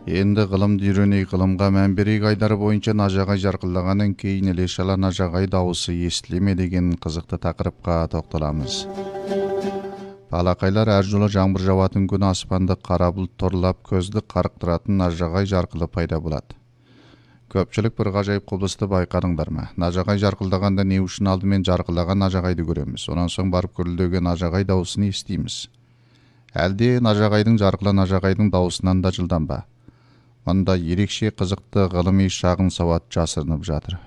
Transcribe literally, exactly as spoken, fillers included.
Енді ғылымды үйренейік, ғылымға мән берейік айдары бойынша нажағай жарқылдағаннан кейін іле шала нажағай дауысы естіле ме деген қызықты тақырыпқа тоқталамыз. Балақайлар, әр жолы жаңбыр жауатын күні аспанды қара бұлт торлап, көзді қарықтыратын нажағай жарқылы пайда болады. Көпшілік бір ғажайып құбылысты байқадыңдар ма? Нажағай жарқылдағанда не үшін алдымен жарқылдаған нажағайды көреміз, онан соң барып гүрілдеген нажағай дауысын естиміз. Әлде нажағайдың жарқылы нажағайдың дауысынан да жылдам ба? Мұнда ерекше қызықты ғылыми шағын сауат жасырынып жатыр.